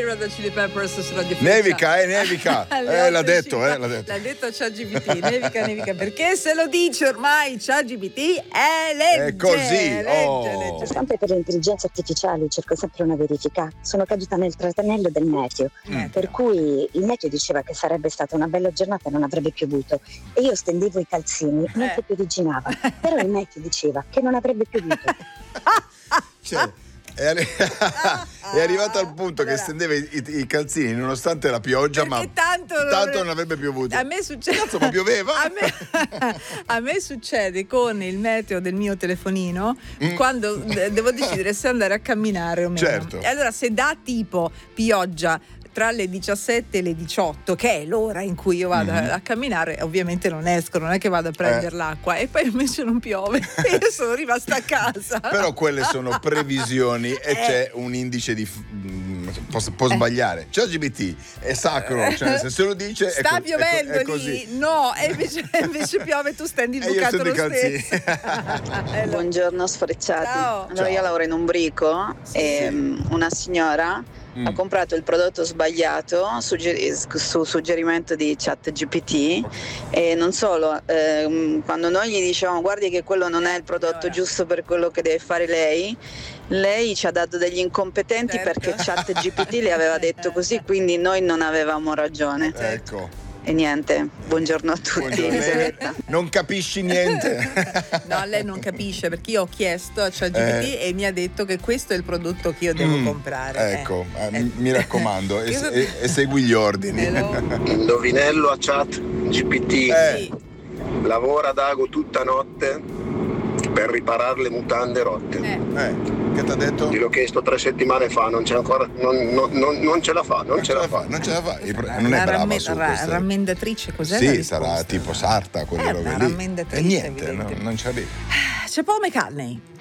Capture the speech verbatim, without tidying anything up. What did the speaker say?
Red Hot Chili Peppers su Radio Freccia. Nevica, eh, nevica. eh, l'ha detto, eh, l'ha detto. L'ha detto a ChatGPT, nevica, nevica, perché se lo dice ormai ChatGPT è legge. È così, legge, oh. legge. Sempre per le intelligenze artificiali cerco sempre una verifica. Sono caduta nel tratanello del meteo, Mm. per cui il meteo diceva che sarebbe stata una bella giornata e non avrebbe piovuto. E io stendevo i calzini, niente Eh. più originava. Però il meteo diceva che non avrebbe piovuto. Cioè, è, arri- è arrivato al punto Allora. che stendeva i, i- i calzini nonostante la pioggia, ma Perché tanto, tanto non avrebbe piovuto. A me succede. Cazzo, ma pioveva? A me, a me succede con il meteo del mio telefonino Mm. quando de- devo decidere se andare a camminare o meno. Certo. E allora se dà tipo pioggia tra le diciassette e le diciotto, che è l'ora in cui io vado Mhm. a, a camminare, ovviamente non esco, non è che vado a prendere Eh. l'acqua, e poi invece non piove e io sono rimasta a casa. Però quelle sono previsioni e Eh. c'è un indice di f- mm, può, può sbagliare. ChatGPT è sacro, cioè se se lo dice è Sta co- è co- piovendo è lì, così. no, e invece, invece piove, tu stendi il E io bucato stendo lo i calzini. stesso. Eh, lo- Buongiorno sfrecciati. Ciao. Allora, Ciao. io lavoro in un brico e mm, una signora Mm. ha comprato il prodotto sbagliato sugge- su suggerimento di ChatGPT, e non solo, ehm, quando noi gli dicevamo guardi che quello non è il prodotto Signora. giusto per quello che deve fare lei, lei ci ha dato degli incompetenti Certo. perché ChatGPT le aveva detto così, quindi noi non avevamo ragione. Ecco. E niente, buongiorno a tutti. Buongiorno. Elisabetta. Non capisci niente. No, lei non capisce, perché io ho chiesto a ChatGPT Eh. e mi ha detto che questo è il prodotto che io devo Mm, comprare. Ecco, Eh. eh, mi- mi raccomando, e, Io- e- e segui gli ordini. Hello? Indovinello a chat G P T. Eh. Sì. Lavora Dago tutta notte per riparare le mutande rotte. Eh. Eh, che ti ha detto? Gliel'ho chiesto tre settimane fa, non c'è ancora, non, non- non- non ce la fa, non, ce la fa. non ce la fa. Il pro- Non è La brava ramme- su ra- queste. rammendatrice, cos'è la Sì, risposta? sarà tipo sarta, quelle Eh, robe una lì. rammendatrice, E niente, evidente. no, non ci arriva. C'è Paul McCartney.